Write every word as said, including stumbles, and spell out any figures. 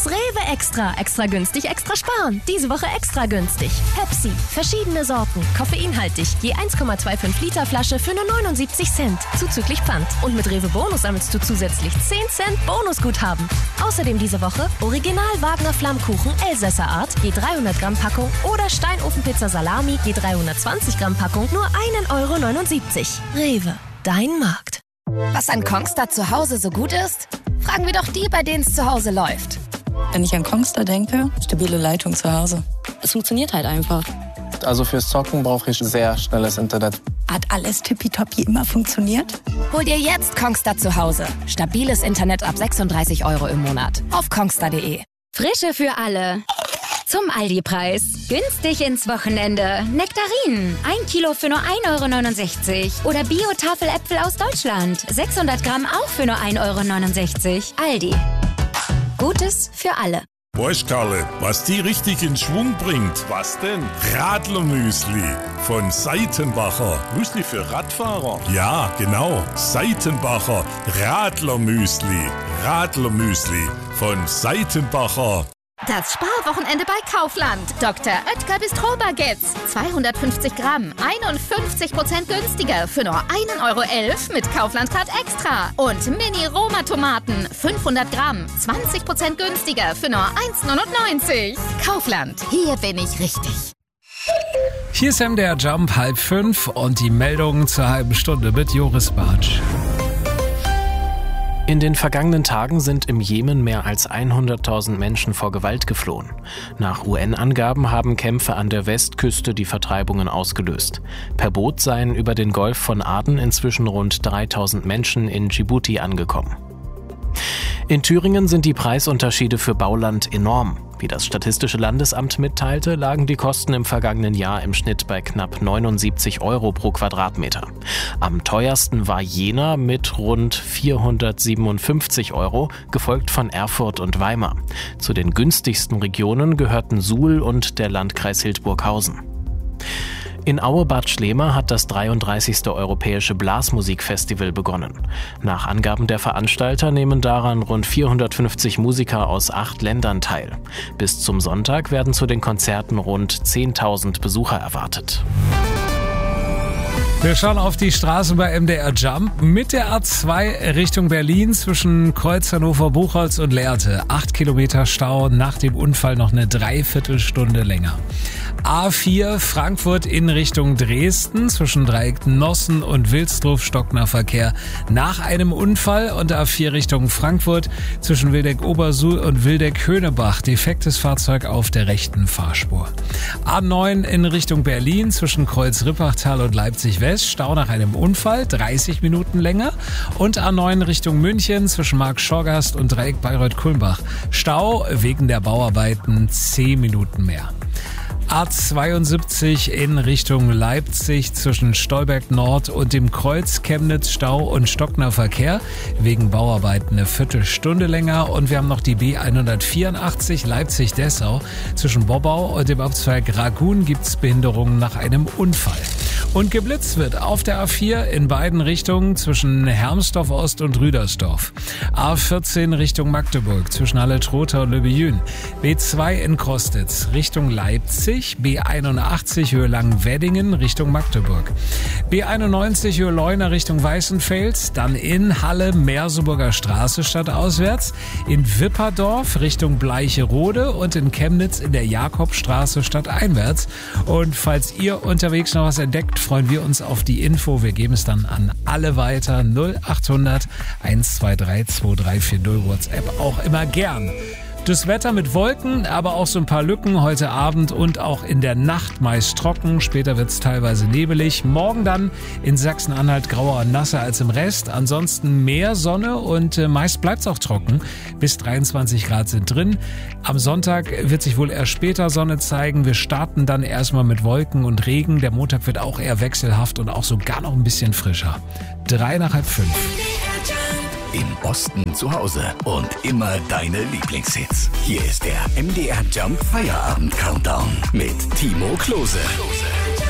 Das Rewe Extra. Extra günstig, extra sparen. Diese Woche extra günstig. Pepsi. Verschiedene Sorten. Koffeinhaltig. Je eins Komma fünfundzwanzig Liter Flasche für nur neunundsiebzig Cent. Zuzüglich Pfand. Und mit Rewe Bonus sammelst du zusätzlich zehn Cent Bonusguthaben. Außerdem diese Woche Original Wagner Flammkuchen Elsässer Art. Je dreihundert Gramm Packung. Oder Steinofenpizza Salami. Je dreihundertzwanzig Gramm Packung. Nur ein Euro neunundsiebzig. Rewe. Dein Markt. Was an Kongstar zu Hause so gut ist? Fragen wir doch die, bei denen es zu Hause läuft. Wenn ich an Kongstar denke, stabile Leitung zu Hause. Es funktioniert halt einfach. Also fürs Zocken brauche ich sehr schnelles Internet. Hat alles tippitoppi immer funktioniert? Hol dir jetzt Kongstar zu Hause. Stabiles Internet ab sechsunddreißig Euro im Monat. Auf kongstar punkt de. Frische für alle. Zum Aldi-Preis. Günstig ins Wochenende. Nektarinen. Ein Kilo für nur ein Euro neunundsechzig. Oder Bio-Tafeläpfel aus Deutschland. sechshundert Gramm auch für nur ein Euro neunundsechzig. Aldi. Gutes für alle. Bosch, Karle, was die richtig in Schwung bringt. Was denn? Radlermüsli von Seitenbacher. Müsli für Radfahrer? Ja, genau. Seitenbacher Radlermüsli. Radlermüsli von Seitenbacher. Das Sparwochenende bei Kaufland. Doktor Oetker Bistro-Baguettes. zweihundertfünfzig Gramm. einundfünfzig Prozent günstiger für nur ein Euro elf mit Kaufland-Card Extra. Und Mini-Roma-Tomaten. fünfhundert Gramm. zwanzig Prozent günstiger für nur eins neunundneunzig. Kaufland. Hier bin ich richtig. Hier ist M D R Jump halb fünf und die Meldungen zur halben Stunde mit Joris Bartsch. In den vergangenen Tagen sind im Jemen mehr als hunderttausend Menschen vor Gewalt geflohen. Nach U N-Angaben haben Kämpfe an der Westküste die Vertreibungen ausgelöst. Per Boot seien über den Golf von Aden inzwischen rund dreitausend Menschen in Djibouti angekommen. In Thüringen sind die Preisunterschiede für Bauland enorm. Wie das Statistische Landesamt mitteilte, lagen die Kosten im vergangenen Jahr im Schnitt bei knapp neunundsiebzig Euro pro Quadratmeter. Am teuersten war Jena mit rund vierhundertsiebenundfünfzig Euro, gefolgt von Erfurt und Weimar. Zu den günstigsten Regionen gehörten Suhl und der Landkreis Hildburghausen. In Aue-Bad Schlema hat das dreiunddreißigste Europäische Blasmusikfestival begonnen. Nach Angaben der Veranstalter nehmen daran rund vierhundertfünfzig Musiker aus acht Ländern teil. Bis zum Sonntag werden zu den Konzerten rund zehntausend Besucher erwartet. Wir schauen auf die Straße bei M D R Jump mit der A zwei Richtung Berlin zwischen Kreuz Hannover-Buchholz und Lehrte. Acht Kilometer Stau, nach dem Unfall noch eine Dreiviertelstunde länger. A vier Frankfurt in Richtung Dresden zwischen Dreieck Nossen und Wilsdruf stockender Verkehr nach einem Unfall und A vier Richtung Frankfurt zwischen Wildeck-Obersuhl und Wildeck-Höhnebach defektes Fahrzeug auf der rechten Fahrspur. A neun in Richtung Berlin zwischen Kreuz-Rippachtal und Leipzig-West Stau nach einem Unfall, dreißig Minuten länger und A neun Richtung München zwischen Markt-Schorgast und Dreieck Bayreuth-Kulmbach Stau wegen der Bauarbeiten zehn Minuten mehr. A zweiundsiebzig in Richtung Leipzig zwischen Stolberg Nord und dem Kreuz Chemnitz Stau und stockender Verkehr. Wegen Bauarbeiten eine Viertelstunde länger. Und wir haben noch die B hundertvierundachtzig Leipzig-Dessau. Zwischen Bobbau und dem Abzweig Ragun gibt's Behinderungen nach einem Unfall. Und geblitzt wird auf der A vier in beiden Richtungen zwischen Hermsdorf Ost und Rüdersdorf. A vierzehn Richtung Magdeburg zwischen Halle-Trotha und Löbejün. B zwei in Krostitz Richtung Leipzig. B einundachtzig Höhe Langenweddingen Richtung Magdeburg. B einundneunzig Höhe Leuna Richtung Weißenfels. Dann in Halle Merseburger Straße stadtauswärts. In Wipperdorf Richtung Bleicherode und in Chemnitz in der Jakobstraße stadteinwärts. Und falls ihr unterwegs noch was entdeckt, freuen wir uns auf die Info. Wir geben es dann an alle weiter. null achthundert eins zwei drei zwei drei vier null WhatsApp auch immer gern. Das Wetter mit Wolken, aber auch so ein paar Lücken heute Abend und auch in der Nacht meist trocken. Später wird es teilweise nebelig. Morgen dann in Sachsen-Anhalt grauer und nasser als im Rest. Ansonsten mehr Sonne und äh, meist bleibt es auch trocken. Bis dreiundzwanzig Grad sind drin. Am Sonntag wird sich wohl erst später Sonne zeigen. Wir starten dann erstmal mit Wolken und Regen. Der Montag wird auch eher wechselhaft und auch sogar noch ein bisschen frischer. Drei nach halb fünf. Im Osten zu Hause und immer deine Lieblingshits. Hier ist der M D R Jump Feierabend Countdown mit Timo Klose.